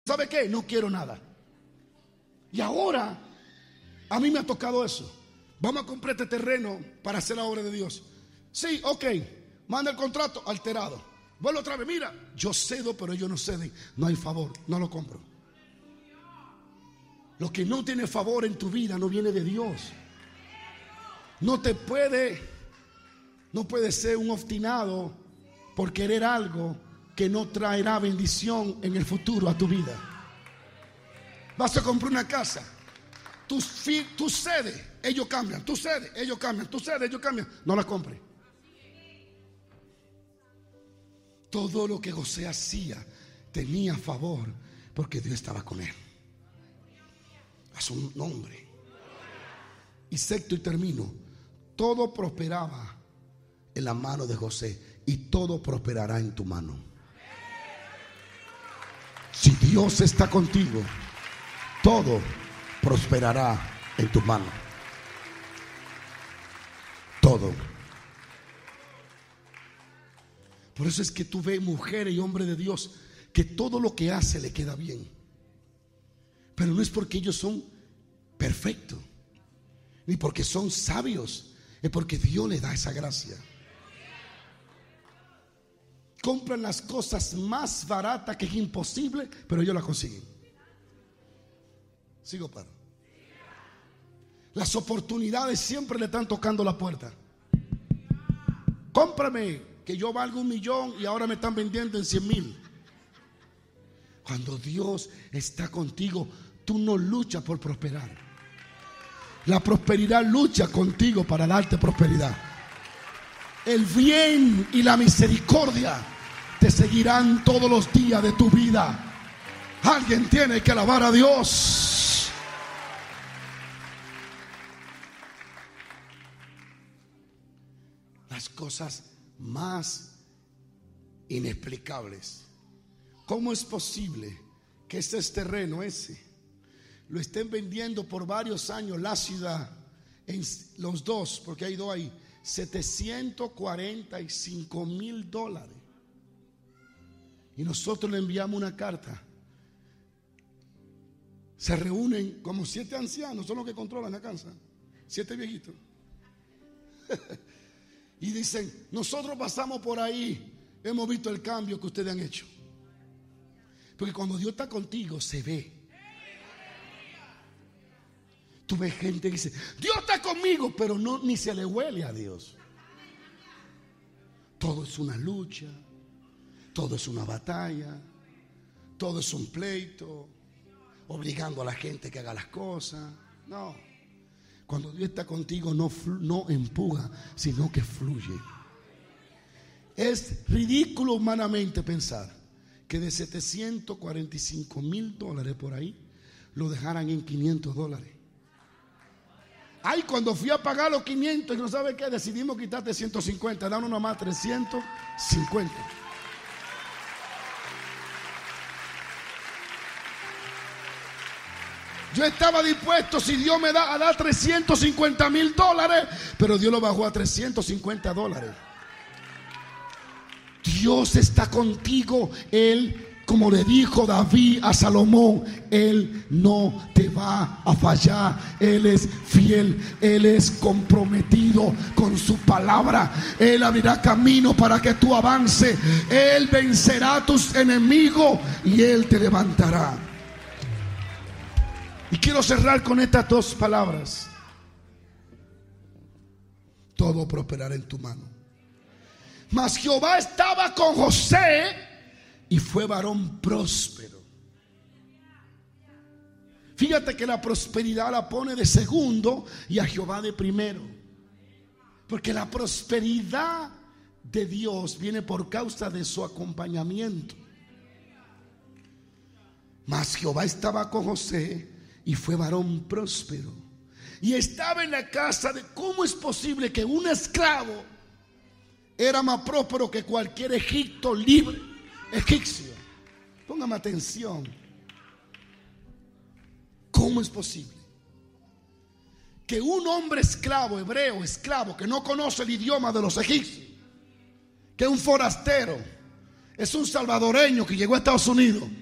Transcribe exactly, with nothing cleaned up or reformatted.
¿sabe qué? No quiero nada. Y ahora a mí me ha tocado eso. Vamos a comprar este terreno para hacer la obra de Dios. Sí, ok. Manda el contrato, alterado. Vuelvo otra vez. Mira, yo cedo, pero ellos no ceden. No hay favor, no lo compro. Lo que no tiene favor en tu vida no viene de Dios. No te puede, no puede ser un obstinado por querer algo que no traerá bendición en el futuro a tu vida. Vas a comprar una casa. Tú, tú cedes, ellos cambian. Tú cedes, ellos cambian. Tú cedes, ellos cambian. No la compres. Todo lo que José hacía tenía favor porque Dios estaba con él. A su nombre. Y sexto y termino. Todo prosperaba en la mano de José y todo prosperará en tu mano. Si Dios está contigo, todo prosperará en tu mano. Todo. Por eso es que tú ves mujeres y hombres de Dios que todo lo que hace le queda bien. Pero no es porque ellos son perfectos, ni porque son sabios, es porque Dios les da esa gracia. Compran las cosas más baratas que es imposible, pero ellos las consiguen. Sigo para. Las oportunidades siempre le están tocando la puerta. Cómprame, que yo valgo un millón y ahora me están vendiendo en cien mil. Cuando Dios está contigo, tú no luchas por prosperar. La prosperidad lucha contigo para darte prosperidad. El bien y la misericordia te seguirán todos los días de tu vida. Alguien tiene que alabar a Dios. Las cosas más inexplicables. ¿Cómo es posible que este terreno ese lo estén vendiendo por varios años la ciudad, en los dos, porque hay dos ahí, setecientos cuarenta y cinco mil dólares? Y nosotros le enviamos una carta. Se reúnen como siete ancianos, son los que controlan la casa, siete viejitos. Y dicen, nosotros pasamos por ahí, hemos visto el cambio que ustedes han hecho. Porque cuando Dios está contigo, se ve. Tú ves gente que dice, Dios está conmigo, pero no, ni se le huele a Dios. Todo es una lucha, todo es una batalla, todo es un pleito, obligando a la gente que haga las cosas. No, cuando Dios está contigo no, no empuja, sino que fluye. Es ridículo humanamente pensar que de setecientos cuarenta y cinco mil dólares por ahí lo dejaran en quinientos dólares. Ay, cuando fui a pagar los quinientos y no sabe qué, decidimos quitarte ciento cincuenta, danos nomás trescientos cincuenta. Yo estaba dispuesto, si Dios me da a dar trescientos cincuenta mil dólares, pero Dios lo bajó a trescientos cincuenta dólares. Dios está contigo. Él, como le dijo David a Salomón, Él no te va a fallar. Él es fiel, Él es comprometido con su palabra. Él abrirá camino para que tú avances. Él vencerá a tus enemigos y Él te levantará. Y quiero cerrar con estas dos palabras. Todo prosperará en tu mano. Mas Jehová estaba con José y fue varón próspero. Fíjate que la prosperidad la pone de segundo y a Jehová de primero. Porque la prosperidad de Dios viene por causa de su acompañamiento. Mas Jehová estaba con José y fue varón próspero. Y estaba en la casa de... ¿Cómo es posible que un esclavo era más próspero que cualquier Egipto libre, egipcio? Póngame atención. ¿Cómo es posible que un hombre esclavo, hebreo, esclavo, que no conoce el idioma de los egipcios, que es un forastero, es un salvadoreño que llegó a Estados Unidos,